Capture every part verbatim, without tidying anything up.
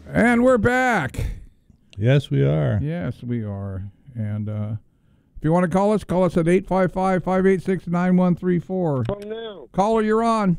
And we're back. Yes, we are. Yes, we are. And uh, if you want to call us, call us at eight five five, five eight six, nine one three four. Oh, no. Caller, you're on.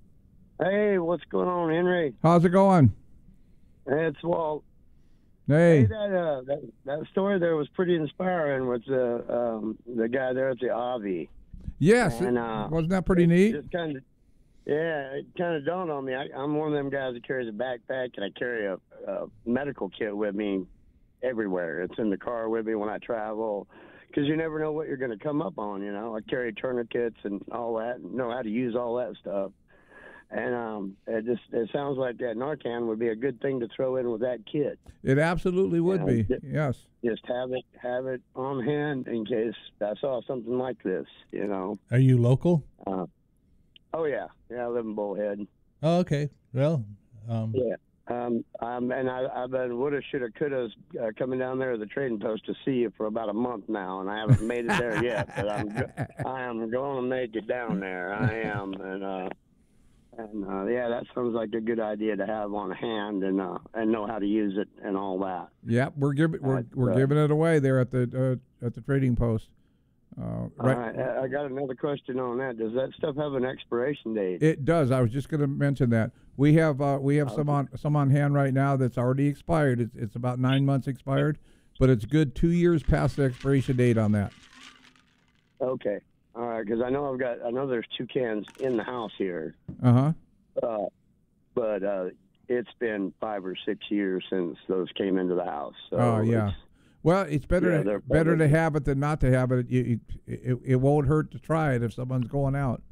Hey, what's going on, Henry? How's it going? It's Walt. Hey. Hey, that, uh, that that story there was pretty inspiring with the um, the guy there at the Avi. Yes. And, it- uh, wasn't that pretty it neat? Just kind of, yeah, it kind of dawned on me. I, I'm one of them guys that carries a backpack, and I carry a, a medical kit with me everywhere. It's in the car with me when I travel, because you never know what you're going to come up on. You know, I carry tourniquets and all that, and know how to use all that stuff. And um, it just it sounds like that Narcan would be a good thing to throw in with that kit. It absolutely would Yeah, be. ju- Yes. Just have it have it on hand in case I saw something like this. You know. Are you local? Uh, oh yeah, yeah. I live in Bullhead. Oh, okay. Well, um, Yeah. Um, um, and I, I've been woulda, shoulda, coulda uh, coming down there to the trading post to see you for about a month now, and I haven't made it there yet. But I'm go- I am going to make it down there. I am, and uh, and uh, yeah, that sounds like a good idea to have on hand and uh, and know how to use it and all that. Yep, we're giving we're Uh, we're uh, giving it away there at the uh, at the trading post. Uh, right. All right, I I got another question on that. Does that stuff have an expiration date? It does. I was just going to mention that we have uh, we have some on some on hand right now that's already expired. It's it's about nine months expired, but it's good two years past the expiration date on that. Okay, all right, because I know I've got I know there's two cans in the house here. Uh huh. Uh, but uh, it's been five or six years since those came into the house. So Oh yeah. it's- Well, it's better Yeah, to, they're better to public. have it than not to have it. You, you, it. It won't hurt to try it if someone's going out.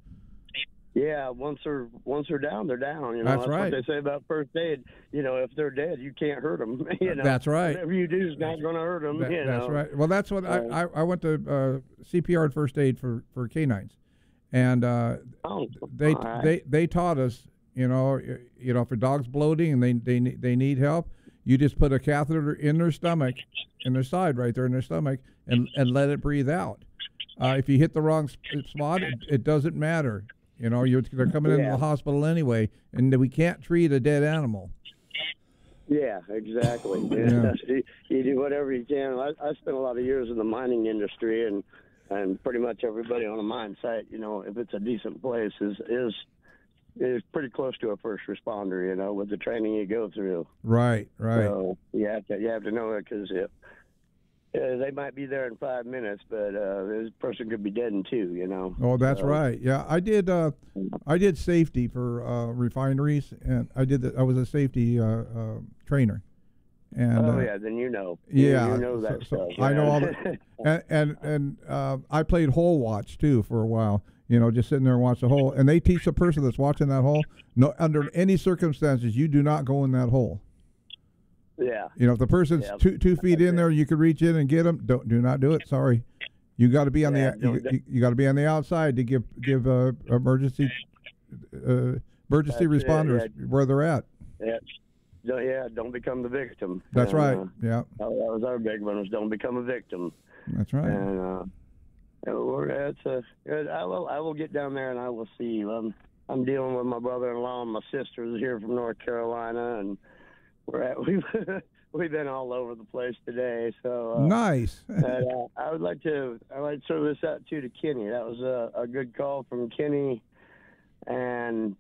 yeah. Once they're once they're down, they're down. You know, That's that's right. what they say about first aid. You know, if they're dead, you can't hurt them. You know, That's right. Whatever you do is not going to hurt them. That- you that's know? right. Well, that's what Uh, I, I I went to uh, C P R and first aid for, for canines, and uh, Oh, they all right. they they taught us. You know, y- you know, if a dog's bloating and they they ne- they need help, you just put a catheter in their stomach, in their side, right there in their stomach, and and let it breathe out. Uh, if you hit the wrong sp- spot, it, it doesn't matter. You know, you're they're coming into Yeah. the hospital anyway, and we can't treat a dead animal. Yeah, exactly. Yeah. you, you do whatever you can. I, I spent a lot of years in the mining industry, and and pretty much everybody on a mine site, you know, if it's a decent place, is is is pretty close to a first responder. You know, with the training you go through. Right, right. So you have to you have to know it because uh, they might be there in five minutes, but uh, this person could be dead in two. You know. Oh, that's So, right. Yeah, I did. Uh, I did safety for uh, refineries, and I did. The, I was a safety uh, uh, trainer. And Oh uh, yeah, then you know. You- yeah, you know that so, so stuff. I know yeah. all the, and and, and uh, I played hole watch too for a while. You know, just sitting there and watch the hole. And they teach the person that's watching that hole, no, under any circumstances, you do not go in that hole. yeah. You know, if the person's Yeah. two two feet in there, you could reach in and get them. Don't do not do it. Sorry, you got to be on Yeah, the don't- you, you, you got to be on the outside to give give uh, emergency uh, emergency That's it, responders yeah. where they're at. Yeah. Don't, yeah, don't become the victim. That's And, right. uh, Yeah, that was our big one, was don't become a victim. that's right. And uh, yeah, we're, it's a, it, I will I will get down there and I will see you. I'm I'm dealing with my brother-in-law and my sisters here from North Carolina, and we're at we've we've been all over the place today. So uh, Nice. but, uh, I would like to I would like to throw this out too to Kenny. That was a, a good call from Kenny, and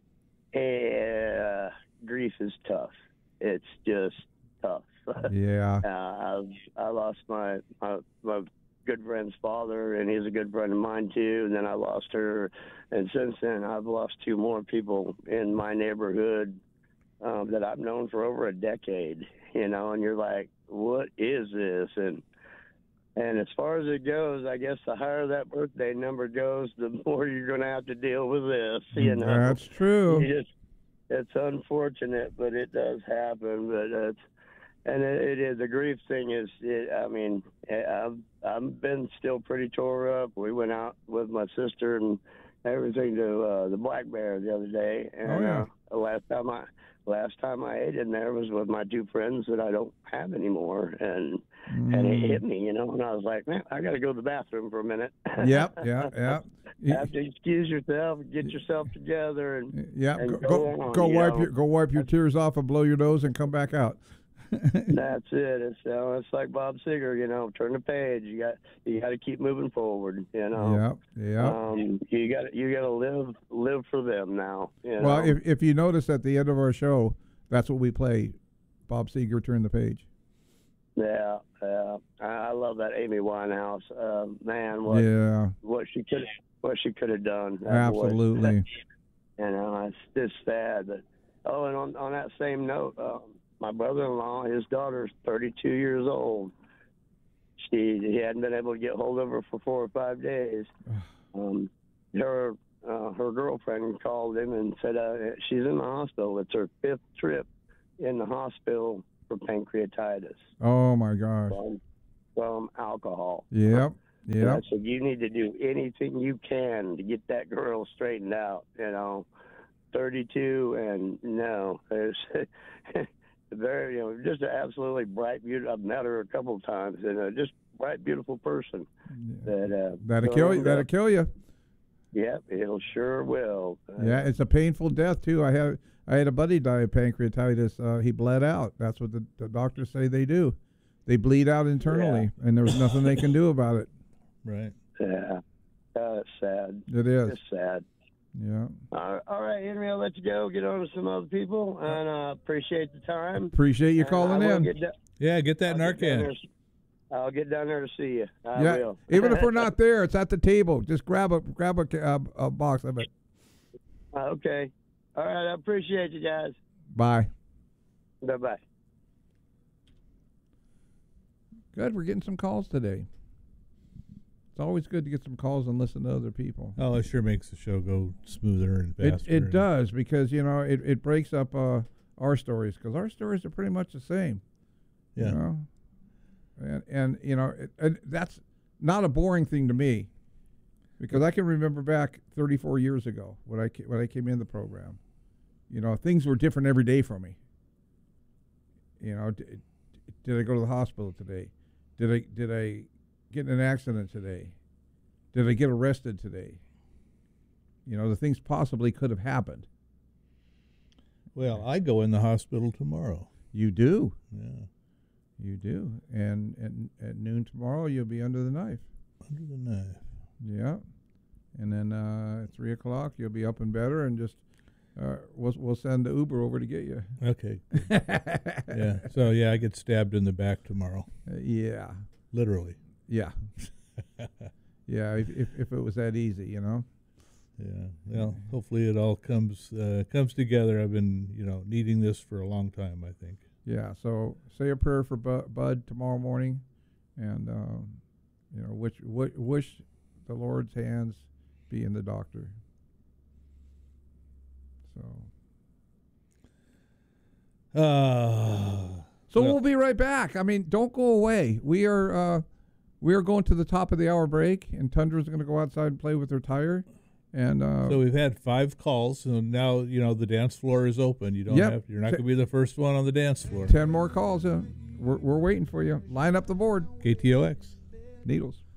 uh, grief is tough. It's just tough. Yeah. Uh, I've I lost my, my my good friend's father, and he's a good friend of mine too. And then I lost her, and since then I've lost two more people in my neighborhood um, that I've known for over a decade. You know, and you're like, what is this? And and as far as it goes, I guess the higher that birthday number goes, the more you're going to have to deal with this. You know, That's true. you just, it's unfortunate, but it does happen. But it's, and it, it is the grief thing is. It, I mean, I've I've been still pretty tore up. We went out with my sister and everything to uh, the Black Bear the other day, and Oh, yeah. uh, the last time I last time I ate in there was with my two friends that I don't have anymore, and and it hit me, you know, and I was like, man, I got to go to the bathroom for a minute. Yep, yeah, yeah. You have to excuse yourself, get yourself together, and Yeah, and go go go, on, go you wipe know. your go wipe your tears off and blow your nose and come back out. That's it. It's uh, it's like Bob Seger, you know, turn the page. You got you got to keep moving forward. You know. Yep. Yep. Um, you got you got to live live for them now. You Well, know? if if you notice at the end of our show, that's what we play. Bob Seger, turn the page. Yeah, yeah. I, I love that Amy Winehouse. Uh, man, what Yeah. what she could what she could have done. That voice. Absolutely. You know, it's just sad. But, oh, and on on that same note, um, my brother-in-law, his daughter's thirty-two years old. She he hadn't been able to get hold of her for four or five days. Um, her uh, her girlfriend called him and said uh, she's in the hospital. It's her fifth trip in the hospital for pancreatitis Oh my gosh. from, from alcohol. Yep. And I Yep. said, you need to do anything you can to get that girl straightened out. You know, thirty-two, and no, there's very, you know, just an absolutely bright, beautiful. I've met her a couple of times, and uh, just bright, beautiful person. That uh, That'll kill you. That'll kill you. Yep, it'll sure will. Uh, Yeah, it's a painful death too. I had I had a buddy die of pancreatitis. Uh, he bled out. That's what the, the doctors say they do. They bleed out internally, and there was nothing they can do about it. Right. Yeah, uh, it's sad. It is. It's sad. Yeah. All all right, Henry, I'll let you go. Get on to some other people, and uh, appreciate the time. Appreciate you And calling I will in. Get da- Yeah, get that I'll get down Narcan. there- I'll get down there to see you. I yeah. will. Even if we're not there, it's at the table. Just grab a grab a, a, a box of it. Okay. All right. I appreciate you guys. Bye. Bye bye. Good. We're getting some calls today. It's always good to get some calls and listen to other people. Oh, it sure makes the show go smoother and It faster. it does, because you know it, it breaks up uh, our stories, because our stories are pretty much the same. Yeah. You know? And and you know it, and that's not a boring thing to me, because I can remember back thirty-four years ago when I ca- when I came in the program. You know, things were different every day for me. You know, did, did I go to the hospital today? Did I did I get in an accident today? Did I get arrested today? You know, the things possibly could have happened. Well, I go in the hospital tomorrow. You do. Yeah. You do. And, and at noon tomorrow, you'll be under the knife. Under the knife. Yeah. And then uh, at three o'clock, you'll be up and better, and just uh, we'll, we'll send the Uber over to get you. Okay. Yeah. So, yeah, I get stabbed in the back tomorrow. Uh, yeah. Literally. Yeah. Yeah, if, if if it was that easy, you know. Yeah. Well, hopefully it all comes uh, comes together. I've been, you know, needing this for a long time, I think. Yeah, so say a prayer for Bu- Bud tomorrow morning, and um, you know, wish, wish wish the Lord's hands be in the doctor. So, Uh, so well, we'll be right back. I mean, don't go away. We are uh, we are going to the top of the hour break, and Tundra's going to go outside and play with her tire. And uh, so we've had five calls, and now, you know, the dance floor is open. You don't Yep. have you're not going to be the first one on the dance floor. ten more calls. Uh, we're we're waiting for you. Line up the board. K T O X. Needles.